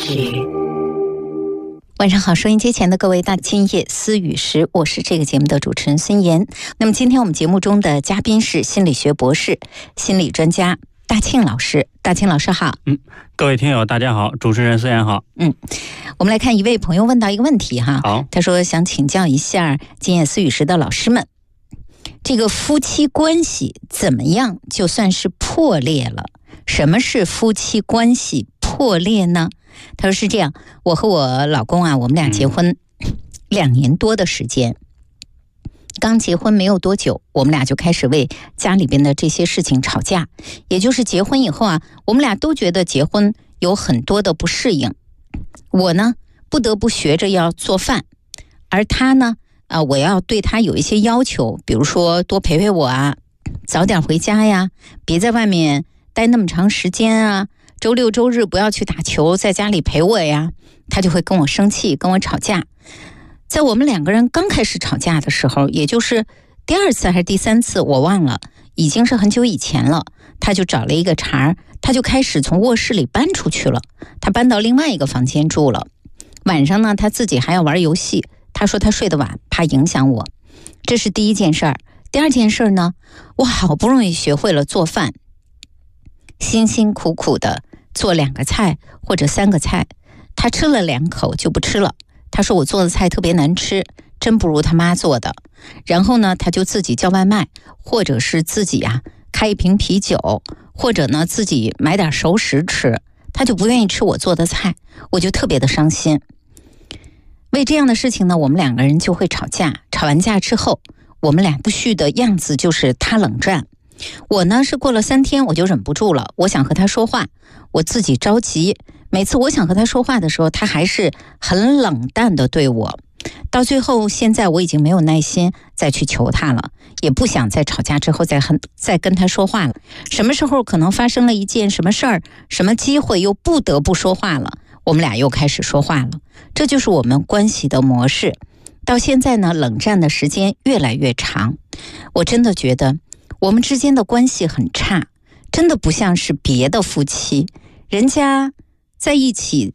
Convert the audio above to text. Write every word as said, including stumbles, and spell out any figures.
时。 晚上好，收音机前的各位，大今夜思雨时，我是这个节目的主持人孙岩。那么今天我们节目中的嘉宾是心理学博士、心理专家大庆老师。大庆老师好。 嗯，各位听友大家好，主持人孙岩好。 嗯，我们来看一位朋友问到一个问题哈， 好， 他说想请教一下今夜思雨时的老师们，这个夫妻关系怎么样就算是破裂了？什么是夫妻关系破裂呢？他说是这样，我和我老公啊，我们俩结婚两年多的时间，刚结婚没有多久，我们俩就开始为家里边的这些事情吵架。也就是结婚以后啊，我们俩都觉得结婚有很多的不适应。我呢，不得不学着要做饭，而他呢，啊、呃，我要对他有一些要求，比如说多陪陪我啊，早点回家呀，别在外面待那么长时间啊。周六周日不要去打球，在家里陪我呀，他就会跟我生气，跟我吵架。在我们两个人刚开始吵架的时候，也就是第二次还是第三次我忘了，已经是很久以前了，他就找了一个茬，他就开始从卧室里搬出去了，他搬到另外一个房间住了。晚上呢，他自己还要玩游戏，他说他睡得晚，怕影响我。这是第一件事儿。第二件事呢，我好不容易学会了做饭，辛辛苦苦的做两个菜或者三个菜，他吃了两口就不吃了。他说我做的菜特别难吃，真不如他妈做的。然后呢，他就自己叫外卖，或者是自己啊开一瓶啤酒，或者呢自己买点熟食吃。他就不愿意吃我做的菜，我就特别的伤心。为这样的事情呢，我们两个人就会吵架。吵完架之后，我们俩不续的样子就是他冷战。我呢是过了三天我就忍不住了，我想和他说话，我自己着急。每次我想和他说话的时候，他还是很冷淡的对我。到最后，现在我已经没有耐心再去求他了，也不想在吵架之后再很再跟他说话了。什么时候可能发生了一件什么事儿，什么机会又不得不说话了，我们俩又开始说话了。这就是我们关系的模式。到现在呢，冷战的时间越来越长，我真的觉得我们之间的关系很差，真的不像是别的夫妻，人家在一起